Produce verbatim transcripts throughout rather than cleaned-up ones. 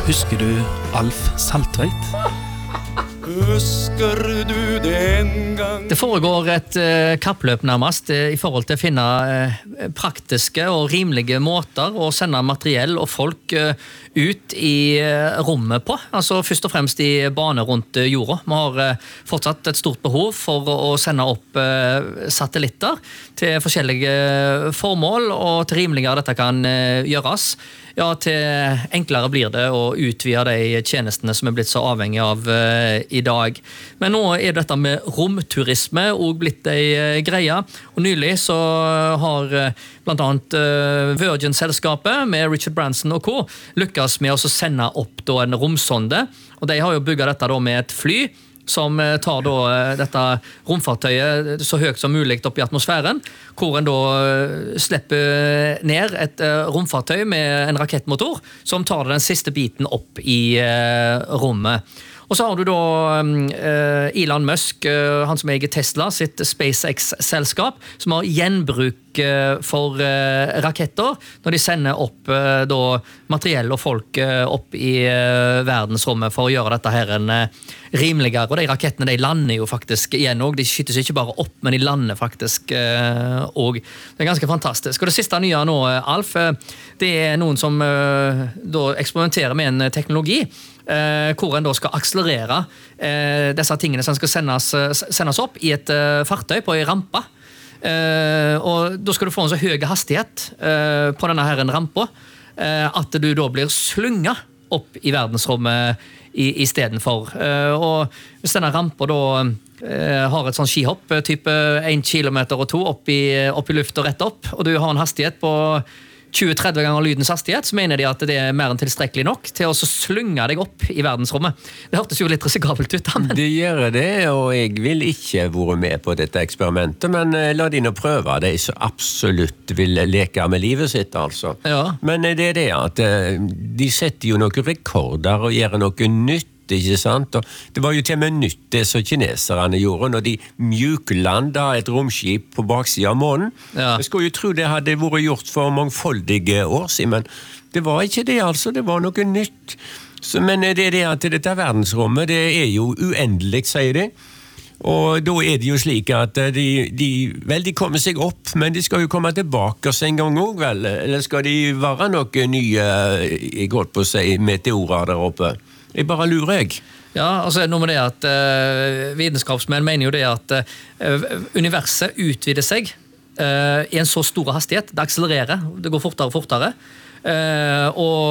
Husker du Alf Saltveit? Husker du det en gang? Det foregår et uh, kappløp nærmest uh, i forhold til å finne uh, praktiske og rimelige måter å sende materiell og folk uh, ut i uh, rommet på. Altså først og fremst i bane rundt uh, jorda. Vi har uh, fortsatt et stort behov for å, å sende opp uh, satellitter til forskjellige formål, og til rimeligere dette kan uh, gjøres. Ja, til enklere blir det å utvide de tjenestene som er blitt så avhengig av uh, i dag. Men nå er dette med romturisme også blitt en uh, greie, og nylig så har uh, blant annet uh, Virgin-selskapet med Richard Branson og co. lykkes med å sende opp da, en romsonde, og de har jo bygget dette da, med et fly, som tar da dette romfartøyet så høyt som mulig opp i atmosfæren, hvor en da slipper ned et romfartøy med en rakettmotor, som tar den siste biten opp i rommet. Og så har du da uh, Elon Musk, uh, han som eier Tesla, sitt SpaceX-selskap, som har gjenbruk uh, for uh, raketter, når de sender opp uh, da, materiell og folk uh, opp i uh, verdensrommet for å gjøre dette her en uh, rimeligere. Og de rakettene de lander jo faktisk igjen også. De skytes ikke bare opp, men de lander faktisk uh, og det er ganske fantastisk. Og det siste nye nå, Alf, uh, det er noen som uh, da eksperimenterer med en teknologi, Uh, hvor en da skal akselerere uh, disse tingene som skal sendes, sendes opp i et uh, fartøy på en rampe. Uh, og da skal du få en så høy hastighet uh, på denne her en rampe uh, at du da blir slunget opp i verdensrommet i, i stedet for. Uh, og hvis denne rampa da uh, har et sånn skihopp, type en kilometer og to opp i, opp i luft og rett opp, og du har en hastighet på tjue til tretti ganger lydens hastighet, så mener de at det er mer enn tilstrekkelig nok til å slunge deg opp i verdensrommet. Det hørtes jo litt risikabelt ut, da. Men... Det gjør det, og jeg vil ikke være med på dette eksperimentet, men la de nå prøve det, så absolutt vil leke med livet sitt, altså. Ja. Men det er det at de setter jo noen rekorder og gjør noe nytt, ikke sant? Og det var jo til og med nytt det som kineserne gjorde når de mjuklanda et romskip på baksiden av månen. Ja. Jeg skulle jo tro det hadde vært gjort for mangfoldige år siden, men det var ikke det altså, det var noe nytt. Så, men det er det at dette verdensrommet, det er jo uendelig, sier de. Og da er det jo slik at de, de, vel, de kommer seg opp, men de skal jo komme tilbake oss en gang også, vel? Eller skal de være noen nye, jeg går på å si, meteorer der oppe? Jeg bare lurer jeg. Ja, altså noe med det at uh, vitenskapsmenn mener jo det at uh, universet utvider seg uh, i en så stor hastighet. Det akselererer, det går fortere og fortere. Uh,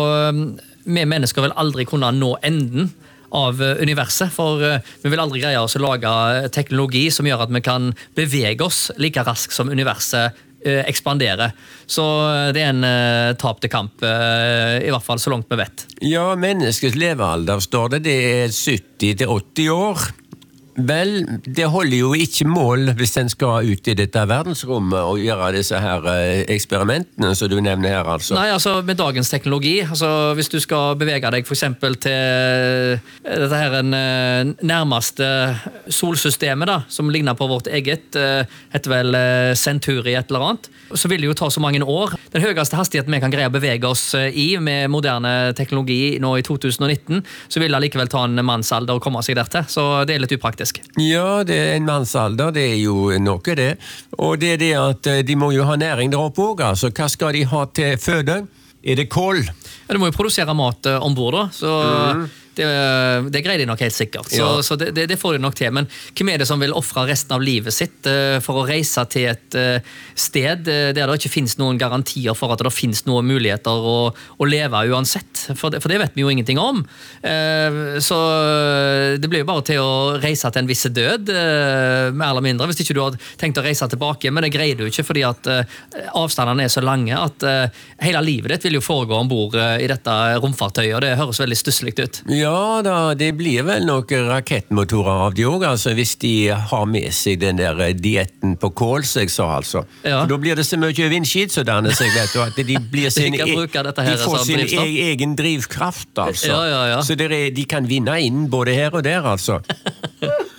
og vi mennesker vil aldri kunne nå enden av universet, for uh, vi vil aldri greie oss å lage teknologi som gjør at vi kan bevege oss like raskt som universet ekspandere. Så det er en uh, tapte kamp, uh, i hvert fall så langt vi vet. Ja, menneskets levealder står det, det er sytti til åtti år. Vel, det holder jo ikke mål hvis den skal ut i dette verdensrommet og gjøre disse her eksperimentene som du nevner her, altså. Nei, altså med dagens teknologi, altså hvis du skal bevege deg for eksempel til dette her en nærmeste solsystemet da, som ligner på vårt eget, heter vel Centauri et eller annet, så vil det jo ta så mange år. Den høyeste hastigheten vi kan greie å bevege oss i med moderne teknologi nå i to tusen og nitten, så vil det likevel ta en mannsalder å komme seg der til, så det er litt upraktisk. Ja, det er en mannsalder, det er jo noe det. Og det er det at de må jo ha næring der oppe også, altså. Hva skal de ha til føde? Er det kål? Ja, du må jo produsere mat uh, ombord da, så... Mm. Det, det greier de nok helt sikkert, så, ja. så det, det får de nok til. Men hvem er det som vil offre resten av livet sitt uh, for å reise til et uh, sted uh, der det ikke finnes noen garantier for at det finnes noen muligheter å, å leve uansett? For det, for det vet vi jo ingenting om. Uh, så det blir jo bare til å reise til en viss død, uh, mer eller mindre, hvis ikke du har tenkt å reise tilbake. Men det greier du ikke, fordi at uh, avstandene er så lange at uh, hele livet ditt vil jo foregå ombord uh, i dette romfartøyet, og det høres veldig stusselig ut. Ja da, det blir vel noen rakettmotorer av de også, altså, hvis de har med seg den der dietten på kål, som jeg sa, altså. Ja. For da blir det så mye vindskid, så dannes jeg vet, og at de blir sin, de e her, de får sin e egen drivkraft, altså. Ja, ja, ja. Så er, de kan vinne inn både her og der, altså.